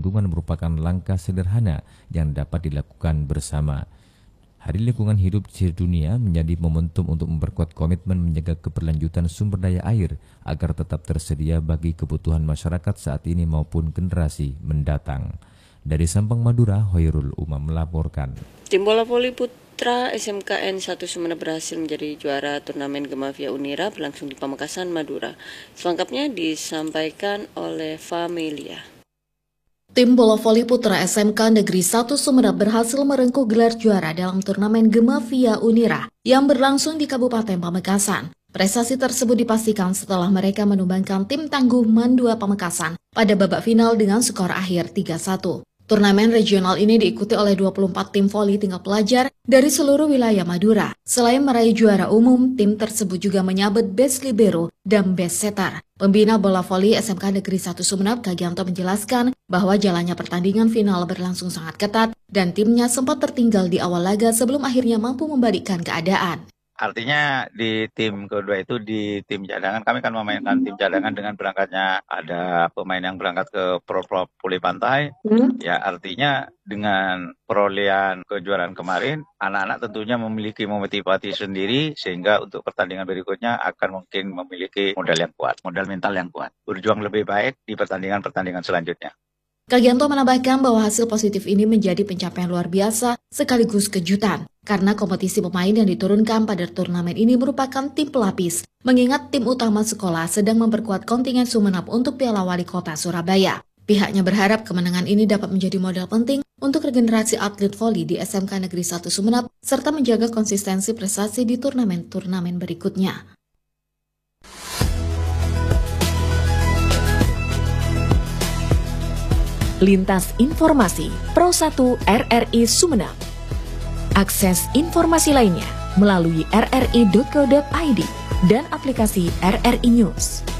lingkungan merupakan langkah sederhana yang dapat dilakukan bersama. Hari Lingkungan Hidup Sedunia menjadi momentum untuk memperkuat komitmen menjaga keberlanjutan sumber daya air agar tetap tersedia bagi kebutuhan masyarakat saat ini maupun generasi mendatang. Dari Sampang, Madura, Hoirul Umam melaporkan. Tim bola voli putra SMKN 1 Sumeneb berhasil menjadi juara turnamen Gema Via Unira berlangsung di Pamekasan, Madura. Selengkapnya disampaikan oleh Familia. Tim bola voli putra SMK Negeri 1 Sumeneb berhasil merengkuh gelar juara dalam turnamen Gema Via Unira yang berlangsung di Kabupaten Pamekasan. Prestasi tersebut dipastikan setelah mereka menumbangkan tim tangguh MAN 2 Pamekasan pada babak final dengan skor akhir 3-1. Turnamen regional ini diikuti oleh 24 tim voli tingkat pelajar dari seluruh wilayah Madura. Selain meraih juara umum, tim tersebut juga menyabet Best Libero dan Best Setter. Pembina bola voli SMK Negeri 1 Sumeneb, Kagianto, menjelaskan bahwa jalannya pertandingan final berlangsung sangat ketat dan timnya sempat tertinggal di awal laga sebelum akhirnya mampu membalikkan keadaan. Artinya di tim kedua itu, di tim cadangan, kami kan memainkan tim cadangan dengan berangkatnya ada pemain yang berangkat ke Pro Voli Pantai. Ya, artinya dengan perolehan kejuaraan kemarin, anak-anak tentunya memiliki motivasi sendiri sehingga untuk pertandingan berikutnya akan mungkin memiliki modal yang kuat, modal mental yang kuat. Berjuang lebih baik di pertandingan-pertandingan selanjutnya. Kagianto menambahkan bahwa hasil positif ini menjadi pencapaian luar biasa sekaligus kejutan karena kompetisi pemain yang diturunkan pada turnamen ini merupakan tim pelapis, mengingat tim utama sekolah sedang memperkuat kontingen Sumeneb untuk Piala Wali Kota Surabaya. Pihaknya berharap kemenangan ini dapat menjadi modal penting untuk regenerasi atlet voli di SMK Negeri 1 Sumeneb serta menjaga konsistensi prestasi di turnamen-turnamen berikutnya. Lintas Informasi Pro 1 RRI Sumeneb. Akses informasi lainnya melalui rri.co.id dan aplikasi RRI News.